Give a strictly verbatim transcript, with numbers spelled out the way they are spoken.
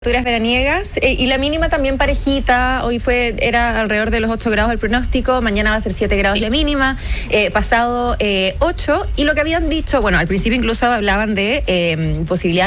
Temperaturas veraniegas eh, y la mínima también parejita. Hoy fue era alrededor de los ocho grados el pronóstico, mañana va a ser siete grados la mínima, eh, pasado eh, ocho, y lo que habían dicho, bueno, al principio incluso hablaban de eh, posibilidad